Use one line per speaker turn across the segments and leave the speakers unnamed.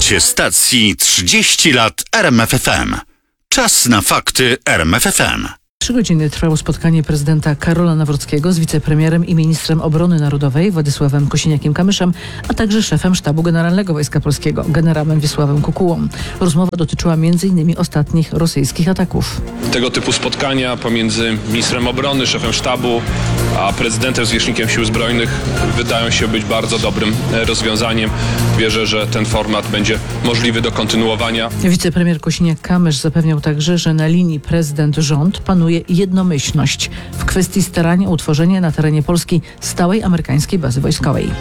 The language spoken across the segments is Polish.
Słuchacie stacji 30 lat RMFFM. Czas na fakty RMFFM.
3 godziny trwało spotkanie prezydenta Karola Nawrockiego z wicepremierem i ministrem obrony narodowej Władysławem Kosiniakiem-Kamyszem, a także szefem Sztabu Generalnego Wojska Polskiego, generałem Wiesławem Kukułą. Rozmowa dotyczyła m.in. ostatnich rosyjskich ataków.
Tego typu spotkania pomiędzy ministrem obrony, szefem sztabu, a prezydentem, zwierzchnikiem sił zbrojnych wydają się być bardzo dobrym rozwiązaniem. Wierzę, że ten format będzie możliwy do kontynuowania.
Wicepremier Kosiniak-Kamysz zapewniał także, że na linii prezydent-rząd panuje jednomyślność w kwestii starania o utworzenie na terenie Polski stałej amerykańskiej bazy wojskowej.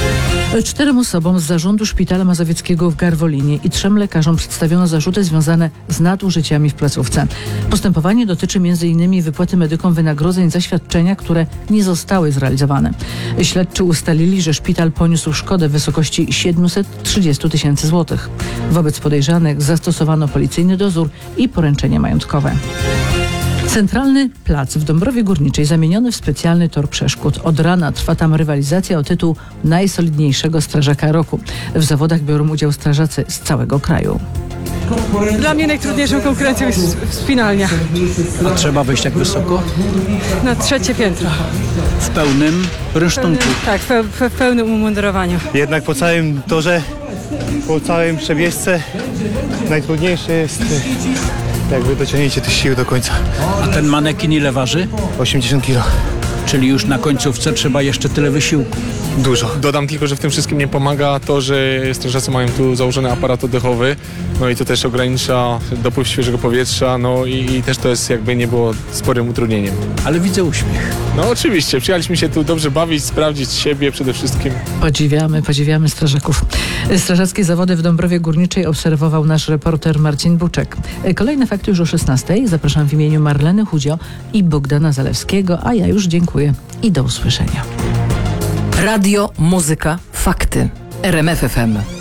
4 osobom z zarządu Szpitala Mazowieckiego w Garwolinie i 3 lekarzom przedstawiono zarzuty związane z nadużyciami w placówce. Postępowanie dotyczy m.in. wypłaty medykom wynagrodzeń za świadczenia, które nie zostały zrealizowane. Śledczy ustalili, że szpital poniósł szkodę w wysokości 730 tysięcy złotych. Wobec podejrzanych zastosowano policyjny dozór i poręczenie majątkowe. Centralny plac w Dąbrowie Górniczej zamieniony w specjalny tor przeszkód. Od rana trwa tam rywalizacja o tytuł najsolidniejszego strażaka roku. W zawodach biorą udział strażacy z całego kraju.
Dla mnie najtrudniejszą konkurencją jest wspinalnia.
A trzeba wejść jak wysoko?
Na 3. piętro.
W pełnym rynsztunku.
Tak, w pełnym umundurowaniu.
Jednak po całym torze, po całym przebiegce najtrudniejsze jest jakby dociągnięcie tych sił do końca.
A ten manekin ile waży?
80 kg.
Czyli już na końcówce trzeba jeszcze tyle wysiłku.
Dużo.
Dodam tylko, że w tym wszystkim nie pomaga to, że strażacy mają tu założony aparat oddechowy, no i to też ogranicza dopływ świeżego powietrza, no i też to jest jakby nie było sporym utrudnieniem.
Ale widzę uśmiech.
No oczywiście, przyjechaliśmy się tu dobrze bawić, sprawdzić siebie przede wszystkim.
Podziwiamy strażaków. Strażackie zawody w Dąbrowie Górniczej obserwował nasz reporter Marcin Buczek. Kolejne fakty już o 16:00. Zapraszam w imieniu Marleny Chudzio i Bogdana Zalewskiego, a ja już dziękuję i do usłyszenia.
Radio, muzyka, fakty. RMFFM.